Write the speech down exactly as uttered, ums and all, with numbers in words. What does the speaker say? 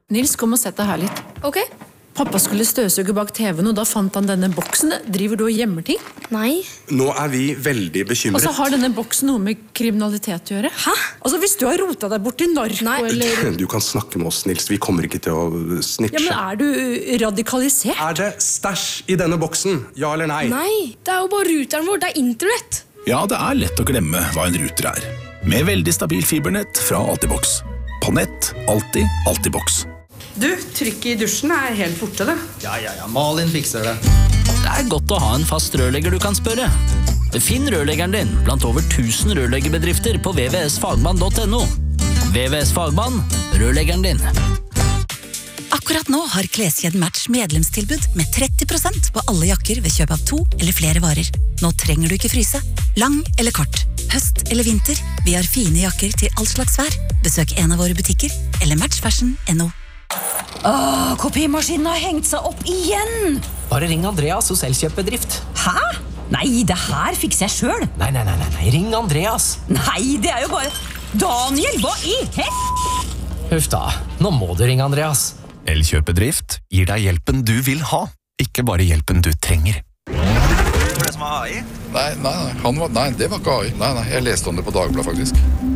Nils, kom og sett deg her litt. Ok. Pappa skulle støvsuge bak T V-en, og da fant han denne boksen. Driver du og gjemmer ting? Nei. Nå er vi veldig bekymret. Og så har denne boksen noe med kriminalitet å gjøre. Hæ? Altså, hvis du har rotet deg bort til narko, Nei. eller... Du kan snakke med oss, Nils. Vi kommer ikke til å snitche. Ja, men er du radikalisert? Er det stæsj i denne boksen? Ja eller nei? Nei, det er jo bare ruteren vår, det er internett. Ja, det er lett å glemme hva en router er. Med veldig stabil fibernett fra Altibox. På nett, alltid Altibox. Du, trykket i dusjen er helt borte, det. Ja, ja, ja, Malin fikser det. Det er godt å ha en fast rørlegger du kan spørre. Finn rørleggeren din blant over tusen rørleggerbedrifter på v v s fagmann punktum no. V V S Fagmann, rørleggeren din. Akkurat nå har Kleskjeden Match medlemstilbud med tretti prosent på alle jakker ved kjøp av to eller flere varer. Nå trenger du ikke fryse. Lang eller kort, høst eller vinter, vi har fine jakker til all slags vær. Besøk en av våre butikker eller matchfashion punktum no. Åh, kopimaskinen har hengt seg opp igjen! Bare ring Andreas hos Elkjøp-bedrift. Hæ? Nei, det her fikser jeg selv. Nei, nei, nei, nei, ring Andreas. Nei, det er jo bare... Daniel, hva i hel... Huff da, nå må du ringe Andreas. Elkjøp-bedrift gir deg hjelpen du vil ha, ikke bare hjelpen du trenger. Var det som var A I? Nei, nei, nei, han var, nei, det var ikke A I. Nei, nei, jeg leste om det på Dagbladet faktisk.